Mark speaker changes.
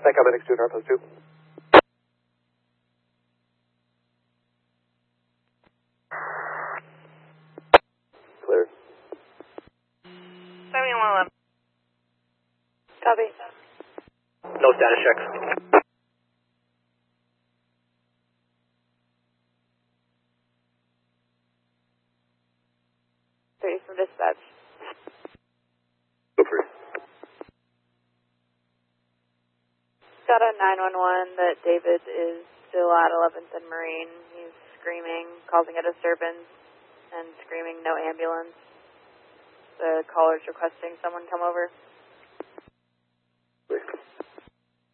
Speaker 1: Back up at X2, Northwest 2. Clear.
Speaker 2: 7111.
Speaker 3: Copy.
Speaker 1: No status checks.
Speaker 3: From dispatch.
Speaker 1: Go for it.
Speaker 3: Got a 911 that David is still at 11th and Marine. He's screaming, causing a disturbance, and screaming no ambulance. The caller's requesting someone come over.